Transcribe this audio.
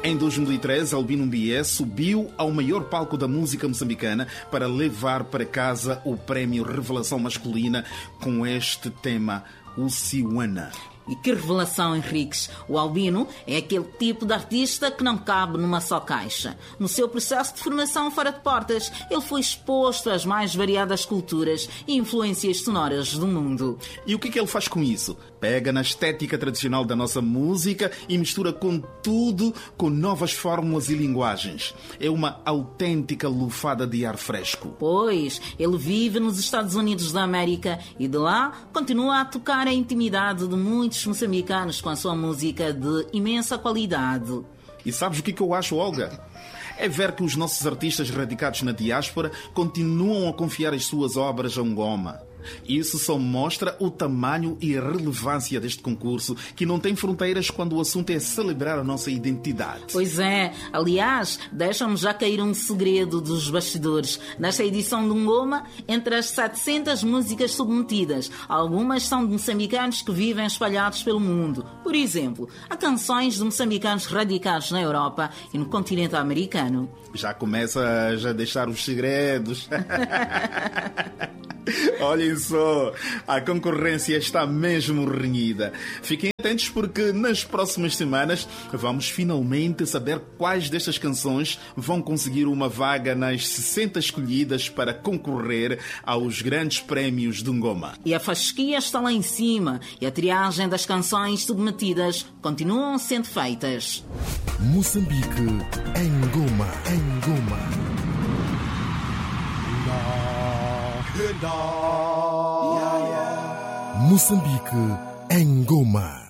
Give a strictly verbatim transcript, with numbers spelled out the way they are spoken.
Em dois mil e treze, Albino Mbié subiu ao maior palco da música moçambicana para levar para casa o prémio Revelação Masculina com este tema, o Siwana. E que revelação, Henriques! O Albino é aquele tipo de artista que não cabe numa só caixa. No seu processo de formação fora de portas, ele foi exposto às mais variadas culturas e influências sonoras do mundo. E o que é que ele faz com isso? Pega na estética tradicional da nossa música e mistura com tudo, com novas fórmulas e linguagens. É uma autêntica lufada de ar fresco. Pois, ele vive nos Estados Unidos da América e de lá continua a tocar a intimidade de muitos moçambicanos com a sua música de imensa qualidade. E sabes o que eu acho, Olga? É ver que os nossos artistas radicados na diáspora continuam a confiar as suas obras a Ngoma. Isso só mostra o tamanho e a relevância deste concurso, que não tem fronteiras quando o assunto é celebrar a nossa identidade. Pois é. Aliás, deixa-me já cair um segredo dos bastidores. Nesta edição do Ngoma, entre as setecentas músicas submetidas, algumas são de moçambicanos que vivem espalhados pelo mundo. Por exemplo, há canções de moçambicanos radicados na Europa e no continente americano. Já começa a já deixar os segredos. Olhem só, a concorrência está mesmo renhida. Fiquem atentos porque nas próximas semanas vamos finalmente saber quais destas canções vão conseguir uma vaga nas sessenta escolhidas para concorrer aos grandes prémios do Ngoma. E a fasquia está lá em cima e a triagem das canções submetidas continuam sendo feitas. Moçambique em Ngoma, em Ngoma. Moçambique em Ngoma.